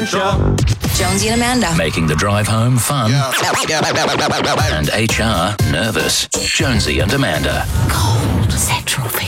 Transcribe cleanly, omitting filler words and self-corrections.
adventure. Jonesy and Amanda. Making the drive home fun. And HR nervous. Jonesy and Amanda. Cold sexual feeling.